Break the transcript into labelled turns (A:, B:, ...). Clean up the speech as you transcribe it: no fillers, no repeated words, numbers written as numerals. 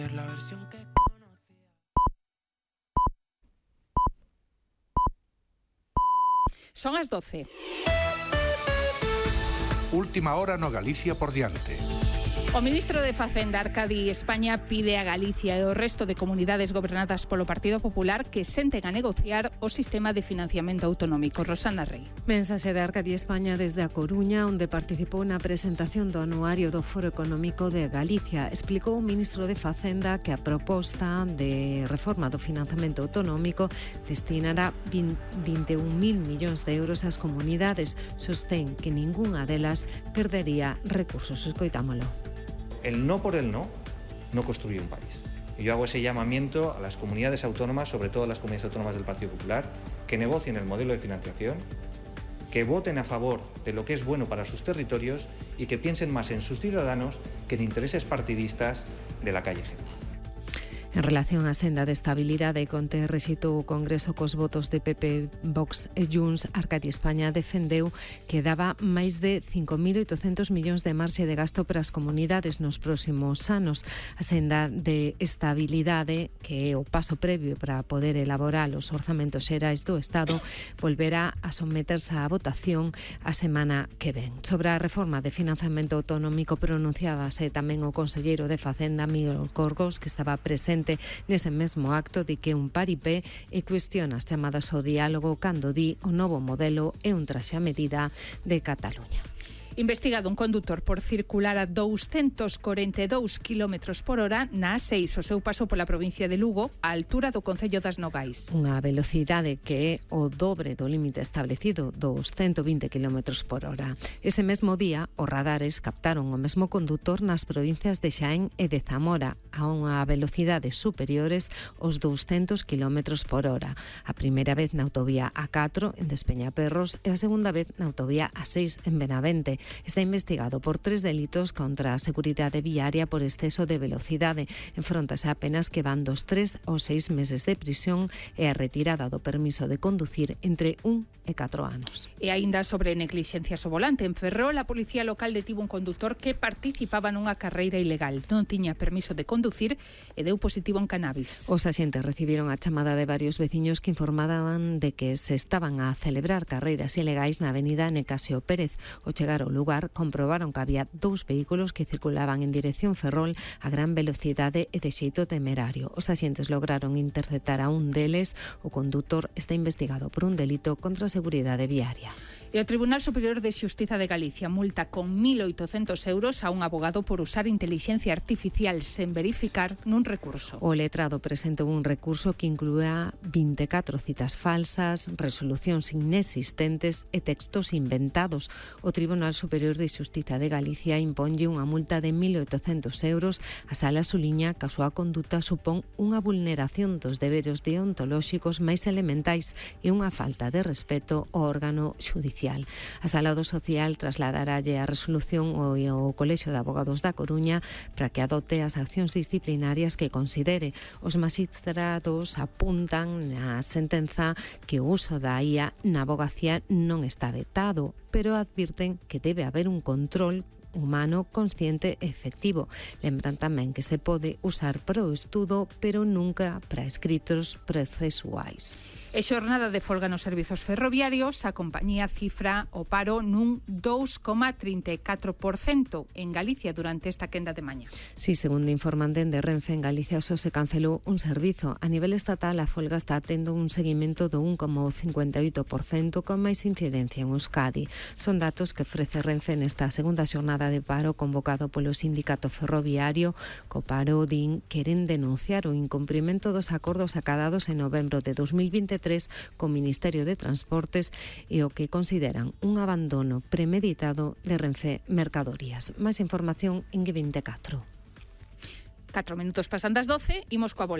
A: Son as 12.
B: Última hora no Galicia por diante.
A: O ministro de Facenda, Arcadi España, pide a Galicia e o resto de comunidades gobernadas polo Partido Popular que senten a negociar o sistema de financiamento autonómico. Rosana Rey.
C: Mensaxe de Arcadi España desde a Coruña, onde participou na presentación do anuario do Foro Económico de Galicia. Explicou o ministro de Facenda que a proposta de reforma do financiamento autonómico destinará 21.000 millóns de euros ás comunidades. Sostén que ningunha delas perdería recursos. Escoitámolo.
D: El no por el no construye un país. Y yo hago ese llamamiento a las comunidades autónomas, sobre todo a las comunidades autónomas del Partido Popular, que negocien el modelo de financiación, que voten a favor de lo que es bueno para sus territorios y que piensen más en sus ciudadanos que en intereses partidistas de la calle gente.
C: En relación á senda de estabilidade con que rexeitou o Congreso cos votos de PP, Vox e Junts, Arcadi España defendeu que daba máis de 5.800 millóns de marxe de gasto para as comunidades nos próximos anos. A senda de estabilidade, que é o paso previo para poder elaborar os orzamentos xerais do Estado, volverá a someterse á votación a semana que ven. Sobre a reforma de financiamento autonómico pronunciábase tamén o conselleiro de Facenda, Miguel Corgos, que estaba presente nese mesmo acto de que un paripé e cuestiona as chamadas ao diálogo cando di o novo modelo é un traxe a medida de Cataluña.
A: Investigado un condutor por circular a 242 km por hora na A6, o seu paso pola provincia de Lugo, á altura do concello das Nogais.
C: Unha velocidade que é o dobre do límite establecido, dos 120 km por hora. Ese mesmo día, os radares captaron o mesmo condutor nas provincias de Xaén e de Zamora, a unha velocidade superiores aos 200 km por hora. A primeira vez na autovía A4 en Despeñaperros e a segunda vez na autovía A6 en Benavente. Está investigado por 3 delitos contra a seguridade viaria por exceso de velocidade. Enfróntase apenas que van dos 3 aos 6 meses de prisión e a retirada do permiso de conducir entre 1 e 4 anos.
A: E aínda sobre neglixencias ao volante, en Ferrol a policía local detivo un condutor que participaba nunha carreira ilegal. Non tiña permiso de conducir e deu positivo en cannabis.
C: Os axentes recibiron a chamada de varios veciños que informaban de que se estaban a celebrar carreiras ilegais na avenida Necasio Pérez. O chegar ao lugar comprobaron que había 2 vehículos que circulaban en dirección Ferrol a gran velocidade e de xeito temerario. Os axentes lograron interceptar a un deles. O condutor está investigado por un delito contra a seguridade viaria.
A: E o Tribunal Superior de Xustiza de Galicia multa con 1.800 euros a un abogado por usar inteligencia artificial sen verificar nun recurso.
C: O letrado presentou un recurso que incluía 24 citas falsas, resolucións inexistentes e textos inventados. O Tribunal Superior de Xustiza de Galicia imponlle unha multa de 1.800 euros. A sala suliña que a súa conduta supón unha vulneración dos deberes deontolóxicos máis elementais e unha falta de respeto ao órgano xudicial. A Sala do Social trasladarálle a resolución ao Colexio de Abogados da Coruña para que adopte as accións disciplinarias que considere. Os magistrados apuntan na sentenza que o uso da IA na avogacía non está vetado, pero advirten que debe haber un control humano consciente e efectivo. Lembran tamén que se pode usar para o estudo, pero nunca para escritos procesuais.
A: E xornada de folga nos servizos ferroviarios, a compañía cifra o paro nun 2,34% en Galicia durante esta quenda de mañá.
C: Sí, segundo informan dende Renfe, en Galicia só se cancelou un servizo. A nivel estatal, a folga está tendo un seguimento do 1,58%, con máis incidencia en Euskadi. Son datos que ofrece Renfe nesta segunda xornada de paro convocado polo sindicato ferroviario. Co paro din queren denunciar o incumprimento dos acordos acadados en novembro de 2023 co Ministerio de Transportes e o que consideran un abandono premeditado de Renfe Mercadorías. Máis información en G24.
A: 4 minutos pasan das 12, imos coa bola.